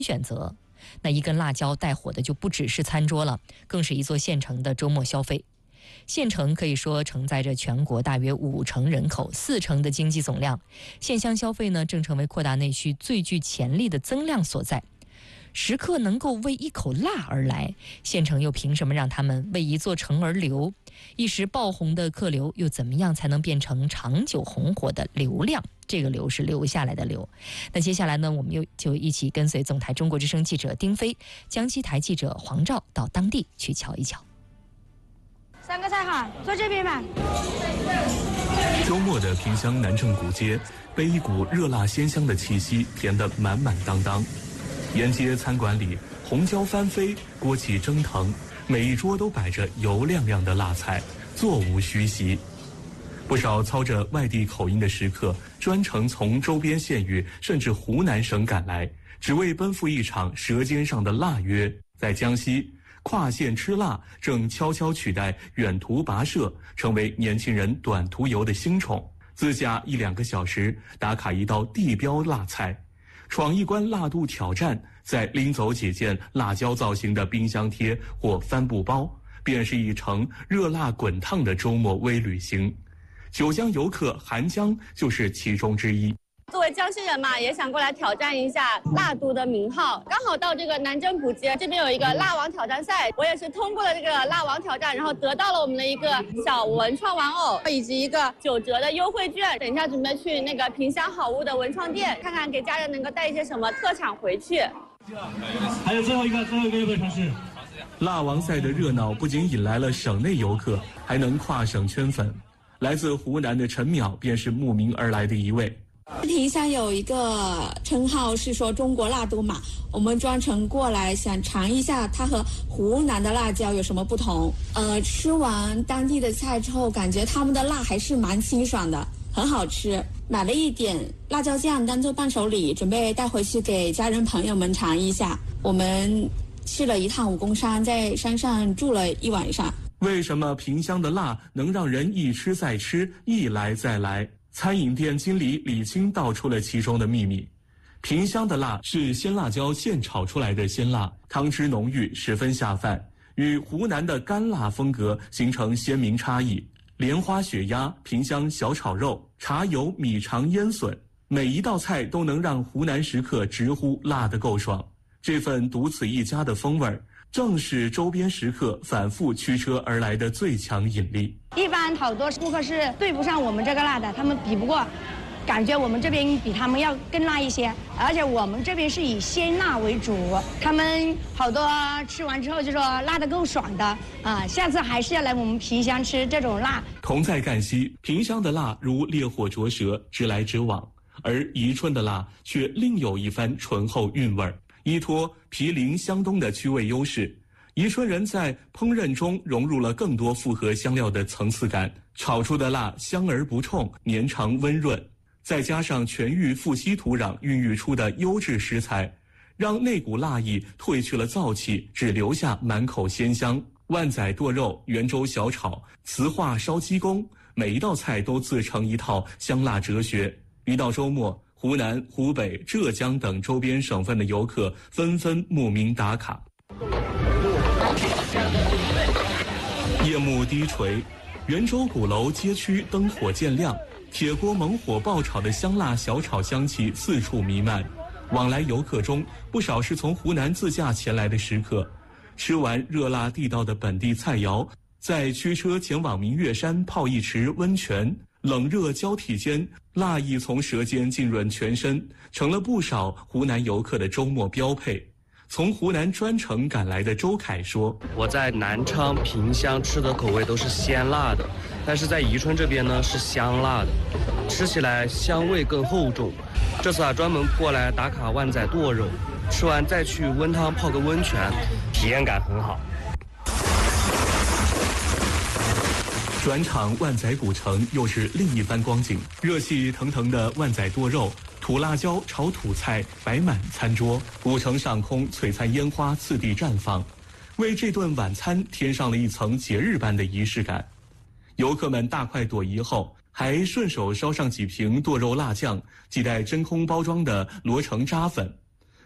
选择。那一根辣椒带火的就不只是餐桌了，更是一座县城的周末消费。县城可以说承载着全国大约50%人口、40%的经济总量。县乡消费呢，正成为扩大内需最具潜力的增量所在。食客能够为一口辣而来，县城又凭什么让他们为一座城而流？一时爆红的客流，又怎么样才能变成长久红火的流量？这个流是留下来的流。那接下来呢，我们就一起跟随总台中国之声记者丁飞、江西台记者黄照到当地去瞧一瞧。 3个菜哈，坐这边吧。 周末的萍乡南郑古街被一股热辣鲜香的气息填得满满当当。沿街餐馆里，红椒翻飞，锅气蒸腾，每一桌都摆着油亮亮的辣菜，座无虚席。不少操着外地口音的食客专程从周边县域甚至湖南省赶来，只为奔赴一场舌尖上的腊约。在江西，跨县吃辣正悄悄取代远途跋涉，成为年轻人短途游的新宠。自驾1-2个小时打卡一道地标辣菜，闯一关辣度挑战，再拎走几件辣椒造型的冰箱贴或帆布包，便是一程热辣滚烫的周末微旅行。九江游客韩江就是其中之一。 作为江西人嘛，也想过来挑战一下辣都的名号。刚好到这个南郑古街这边有一个辣王挑战赛，我也是通过了这个辣王挑战，然后得到了我们的一个小文创玩偶以及一个9折的优惠券。等一下准备去那个萍乡好物的文创店，看看给家人能够带一些什么特产回去。 还有最后一个有没有尝试？ 辣王赛的热闹不仅引来了省内游客，还能跨省圈粉。来自湖南的陈淼便是慕名而来的一位。 萍乡有一个称号是说中国辣都嘛，我们专程过来想尝一下它和湖南的辣椒有什么不同。吃完当地的菜之后，感觉他们的辣还是蛮清爽的，很好吃。买了一点辣椒酱当做伴手礼，准备带回去给家人朋友们尝一下。我们去了一趟武功山，在山上住了1晚上。 为什么萍乡的辣能让人一吃再吃，一来再来？餐饮店经理李青道出了其中的秘密。萍乡的辣是鲜辣椒现炒出来的鲜辣，汤汁浓郁，十分下饭，与湖南的干辣风格形成鲜明差异。莲花血鸭、萍乡小炒肉、茶油米肠腌笋，每一道菜都能让湖南食客直呼辣得够爽。这份独此一家的风味儿，正是周边食客反复驱车而来的最强引力。 一般好多顾客是对不上我们这个辣的，他们比不过，感觉我们这边比他们要更辣一些，而且我们这边是以鲜辣为主，他们好多吃完之后就说辣得够爽的啊，下次还是要来我们萍乡吃这种辣。 同在赣西，萍乡的辣如烈火灼舌，直来直往，而宜春的辣却另有一番醇厚韵味儿。依托毗邻湘东的区位优势，宜春人在烹饪中融入了更多复合香料的层次感，炒出的辣香而不冲，绵长温润，再加上全域富硒土壤孕育出的优质食材，让那股辣意褪去了燥气，只留下满口鲜香。万仔剁肉、圆州小炒、磁化烧鸡公，每一道菜都自成一套香辣哲学。一到周末，湖南、湖北、浙江等周边省份的游客纷纷慕名打卡。夜幕低垂，圆州鼓楼街区灯火渐亮，铁锅猛火爆炒的香辣小炒香气四处弥漫。往来游客中，不少是从湖南自驾前来的食客。吃完热辣地道的本地菜肴，再驱车前往明月山泡一池温泉。冷热交替间，辣意从舌尖浸润全身，成了不少湖南游客的周末标配。从湖南专程赶来的周凯说：“ 我在南昌、萍乡吃的口味都是鲜辣的，但是在宜春这边呢是香辣的，吃起来香味更厚重。这次专门过来打卡万仔剁肉，吃完再去温汤泡个温泉，体验感很好。” 转场万仔古城又是另一番光景，热气腾腾的万仔剁肉、土辣椒炒土菜摆满餐桌，古城上空璀璨烟花次第绽放，为这顿晚餐添上了一层节日般的仪式感。游客们大快朵颐后，还顺手烧上几瓶剁肉辣酱，几袋真空包装的罗城扎粉。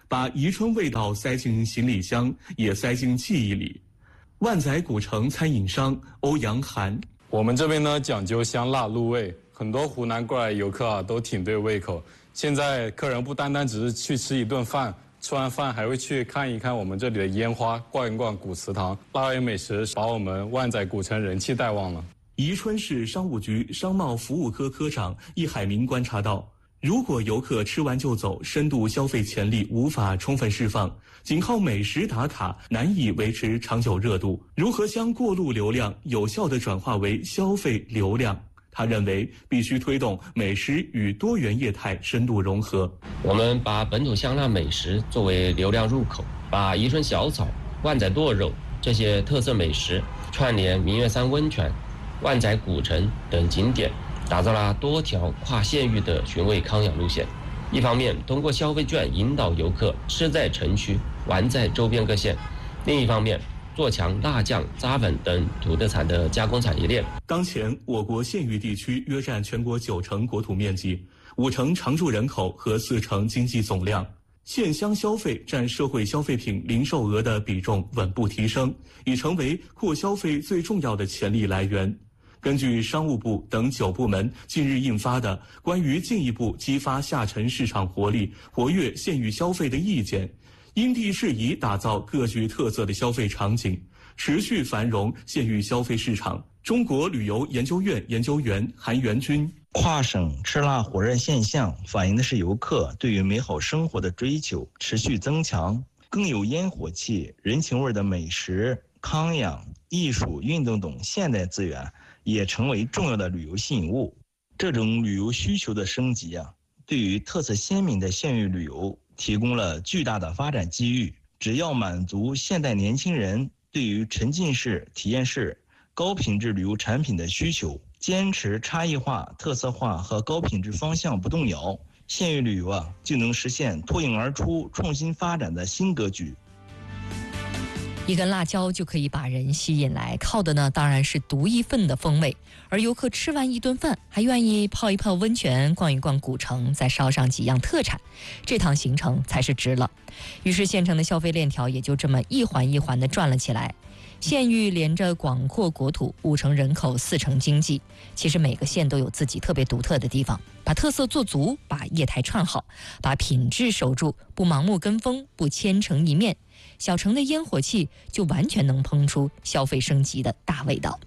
把宜春味道塞进行李箱，也塞进记忆里。万载古城餐饮商欧阳涵： 我们这边呢讲究香辣入味，很多湖南过来游客都挺对胃口。现在客人不单单只是去吃一顿饭，吃完饭还会去看一看我们这里的烟花，逛一逛古祠堂。腊味美食把我们万载古城人气带旺了。 宜春市商务局商贸服务科科长易海明观察到，如果游客吃完就走，深度消费潜力无法充分释放，仅靠美食打卡难以维持长久热度。如何将过路流量有效地转化为消费流量？他认为必须推动美食与多元业态深度融合。 我们把本土香辣美食作为流量入口，把宜春小炒、万载剁肉这些特色美食串联明月山温泉、万载古城等景点，打造了多条跨县域的寻味康养路线。一方面通过消费券引导游客吃在城区，玩在周边各县；另一方面做强辣酱、扎粉等土特产的加工产业链。 当前，我国县域地区约占全国90%国土面积，5%常住人口和4%经济总量。县乡消费占社会消费品零售额的比重稳步提升，已成为扩消费最重要的潜力来源。根据商务部等9部门近日印发的关于进一步激发下沉市场活力、活跃县域消费的意见，因地制宜打造各具特色的消费场景，持续繁荣县域消费市场。中国旅游研究院研究员韩元军： 跨省吃辣火热现象反映的是游客对于美好生活的追求持续增强，更有烟火气、人情味的美食、康养、艺术、运动等现代资源也成为重要的旅游吸引物。这种旅游需求的升级对于特色鲜明的县域旅游提供了巨大的发展机遇。只要满足现代年轻人对于沉浸式、体验式、高品质旅游产品的需求，坚持差异化、特色化和高品质方向不动摇，县域旅游就能实现脱颖而出、创新发展的新格局。 一根辣椒就可以把人吸引来，靠的呢当然是独一份的风味。而游客吃完一顿饭，还愿意泡一泡温泉、逛一逛古城，再烧上几样特产，这趟行程才是值了。于是县城的消费链条也就这么一环一环地转了起来。县域连着广阔国土，5%人口，4%经济。其实每个县都有自己特别独特的地方，把特色做足，把业态串好，把品质守住，不盲目跟风，不千城一面，小城的烟火气就完全能烹出消费升级的大味道。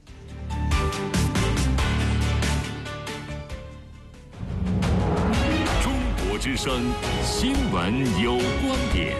中国之声新闻有观点。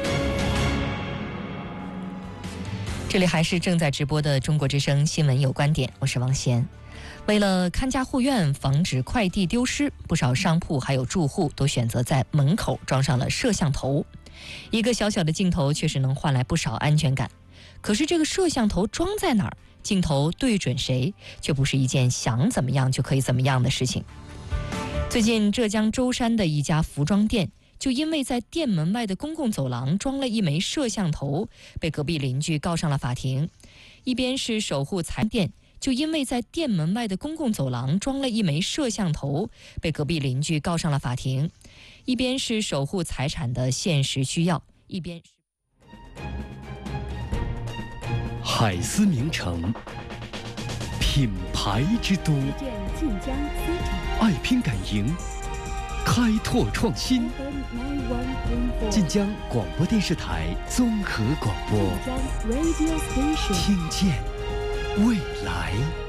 这里还是正在直播的中国之声新闻有观点，我是王贤。为了看家护院，防止快递丢失，不少商铺还有住户都选择在门口装上了摄像头。一个小小的镜头确实能换来不少安全感，可是这个摄像头装在哪儿，镜头对准谁，却不是一件想怎么样就可以怎么样的事情。最近浙江舟山的一家服装店，就因为在店门外的公共走廊装了一枚摄像头，被隔壁邻居告上了法庭。一边是守护财店，就因为在店门外的公共走廊装了一枚摄像头，被隔壁邻居告上了法庭。一边是守护财产的现实需要，一边是海丝名城，品牌之都，爱拼敢赢，开拓创新。晋江广播电视台综合广播，听见未来。